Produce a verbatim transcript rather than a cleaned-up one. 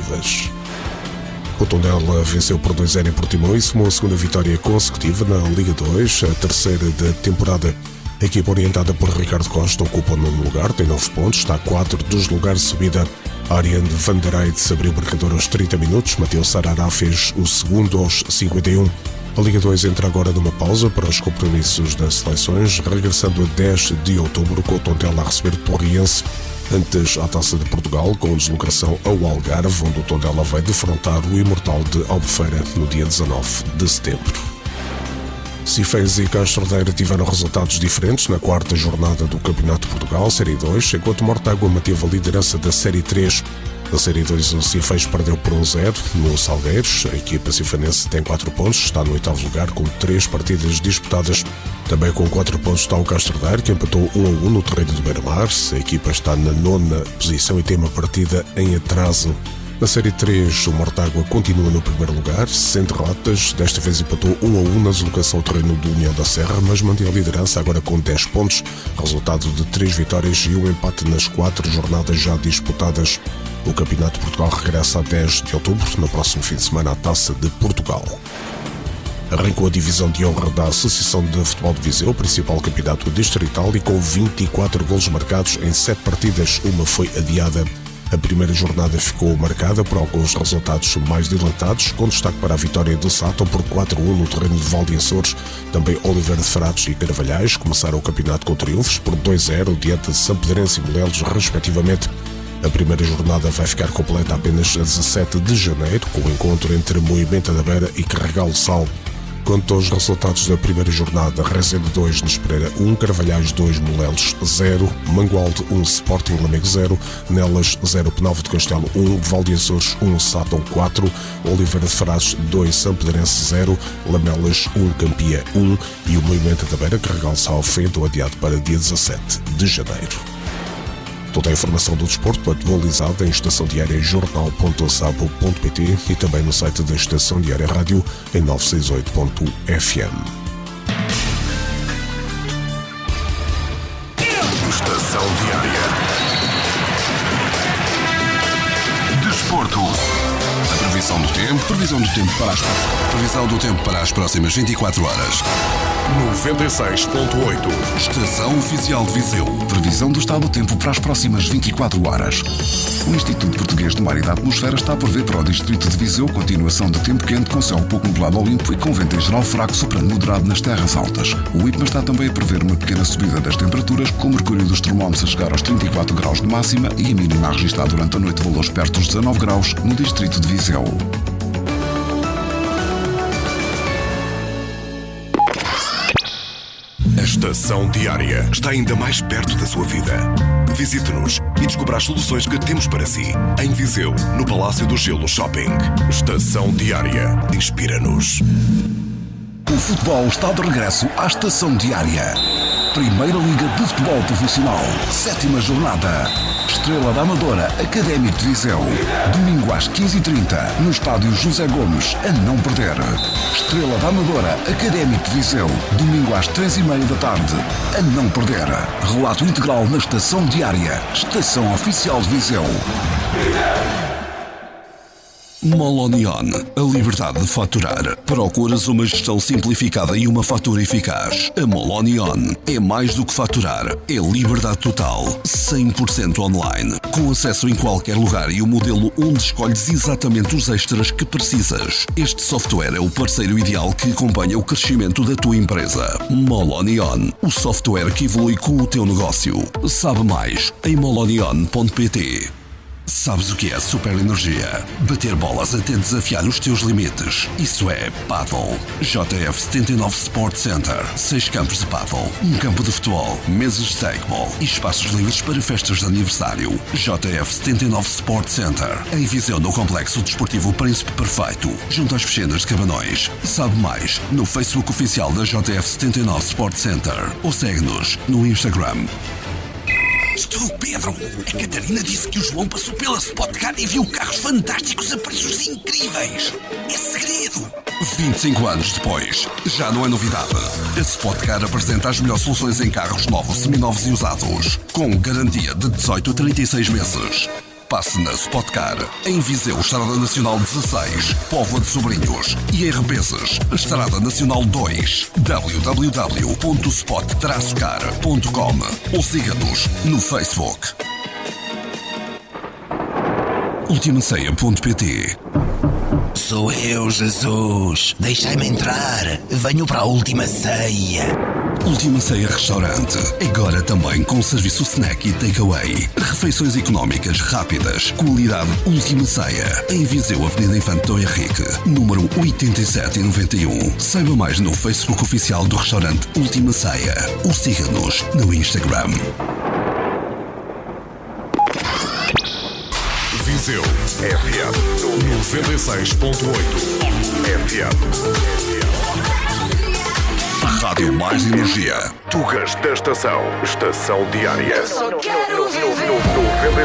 consecutivas. O Tondela venceu por dois a zero em Portimão e somou a segunda vitória consecutiva na Liga dois, a terceira da temporada. A equipa orientada por Ricardo Costa ocupa o nono lugar, tem nove pontos, está a quatro dos lugares de subida. Ariane van der Eyde abriu o marcador aos trinta minutos, Mateus Sarará fez o segundo aos cinquenta e um. A Liga dois entra agora numa pausa para os compromissos das seleções, regressando a dez de outubro com o Tondela a receber o Torriense. Antes, à Taça de Portugal, com deslocação ao Algarve, onde o Tondela vai defrontar o Imortal de Albufeira no dia dezanove de setembro. Cifés e Castordeira tiveram resultados diferentes na quarta jornada do Campeonato de Portugal, Série dois, enquanto Mortágua manteve a liderança da Série três. Na Série dois, o Cifés perdeu por um zero no Salgueiros. A equipa cifanense tem quatro pontos, está no oitavo lugar com três partidas disputadas. Também com quatro pontos está o Castordeira, que empatou um a um no terreno do Beira-Mar. A equipa está na nona posição e tem uma partida em atraso. Na Série três, o Mortágua continua no primeiro lugar, sem derrotas. Desta vez empatou um a um na deslocação ao terreno do União da Serra, mas mantém a liderança agora com dez pontos, resultado de três vitórias e um empate nas quatro jornadas já disputadas. O Campeonato de Portugal regressa a dez de outubro, no próximo fim de semana, à Taça de Portugal. Arrancou a divisão de honra da Associação de Futebol de Viseu, principal campeonato distrital, e com vinte e quatro golos marcados em sete partidas, uma foi adiada. A primeira jornada ficou marcada por alguns resultados mais dilatados, com destaque para a vitória do Sátão por quatro a um no terreno de Valde em Açores. Também Oliveira de Frades e Carvalhais começaram o campeonato com triunfos por dois a zero diante de Sampedrense e Molelos, respectivamente. A primeira jornada vai ficar completa apenas a dezessete de janeiro, com o encontro entre Moimenta da Beira e Carregal do Sal. Quanto aos resultados da primeira jornada, Rezende dois, Nes Pereira um, Carvalhais dois, Molelos zero, Mangualde um, Sporting Lamego zero, Nelas zero, Penalva de Castelo um, Valde Açores um, Sátão quatro, Oliveira de Frades dois, Sampedrense zero, Lamelas um, Campia um e o Moimenta da Beira, Carregal do Sal, foi então adiado para dia dezassete de janeiro. Toda a informação do desporto atualizada em estação diária jornal ponto sabo ponto pt e também no site da Estação Diária Rádio em novecentos e sessenta e oito ponto f m. Estação Diária. Desporto. A previsão do tempo, previsão do tempo para as previsão do tempo para as próximas vinte e quatro horas. noventa e seis ponto oito. Estação Oficial de Viseu. Previsão do estado do tempo para as próximas vinte e quatro horas. O Instituto Português do Mar e da Atmosfera está a prever para o distrito de Viseu continuação de tempo quente com céu pouco nublado ao limpo e com vento em geral fraco soprando moderado nas terras altas. O IPMA está também a prever uma pequena subida das temperaturas, com o mercúrio dos termómetros a chegar aos trinta e quatro graus de máxima e a mínima a registrar durante a noite valores perto dos dezanove graus no distrito de Viseu. A Estação Diária está ainda mais perto da sua vida. Visite-nos e descubra as soluções que temos para si. Em Viseu, no Palácio do Gelo Shopping. Estação Diária. Inspira-nos. O futebol está de regresso à Estação Diária. Primeira Liga de Futebol Profissional. Sétima jornada. Estrela da Amadora, Académico de Viseu. Domingo às quinze e trinta, no estádio José Gomes, a não perder. Estrela da Amadora, Académico de Viseu. Domingo às três e meia da tarde, a não perder. Relato integral na Estação Diária. Estação Oficial de Viseu. Molonion, a liberdade de faturar. Procuras uma gestão simplificada e uma fatura eficaz. A Molonion é mais do que faturar, é liberdade total, cem por cento online, com acesso em qualquer lugar e o modelo onde escolhes exatamente os extras que precisas. Este software é o parceiro ideal que acompanha o crescimento da tua empresa. Molonion, o software que evolui com o teu negócio. Sabe mais em molonion ponto pt. Sabes o que é super energia? Bater bolas até desafiar os teus limites. Isso é Paddle. J F setenta e nove Sport Center. Seis campos de paddle, um campo de futebol, mesas de stackball e espaços livres para festas de aniversário. J F setenta e nove Sport Center. Em Viseu, no Complexo Desportivo Príncipe Perfeito, junto às Faxenas de Cabanões. Sabe mais no Facebook oficial da J F setenta e nove Sport Center ou segue-nos no Instagram. Estou Pedro. A Catarina disse que o João passou pela Spotcar e viu carros fantásticos a preços incríveis. É segredo. vinte e cinco anos depois, já não é novidade. A Spotcar apresenta as melhores soluções em carros novos, seminovos e usados, com garantia de dezoito a trinta e seis meses. passe na Spotcar. Em Viseu, Estrada Nacional dezasseis, Póvoa de Sobrinhos e em Represas, Estrada Nacional dois. w w w ponto spot car ponto com ou siga-nos no Facebook. ultimaceia ponto pt. Sou eu, Jesus. Deixai-me entrar. Venho para a Última Ceia. Última Ceia Restaurante. Agora também com serviço snack e takeaway. Refeições económicas rápidas. Qualidade Última Ceia. Em Viseu, Avenida Infante Dom Henrique, número oitenta e sete e noventa e um. Saiba mais no Facebook oficial do restaurante Última Ceia ou siga-nos no Instagram. Viseu F M noventa e seis ponto oito. F M. A rádio mais energia. Tugas da estação. Estação diária. Eu só quero viver. noventa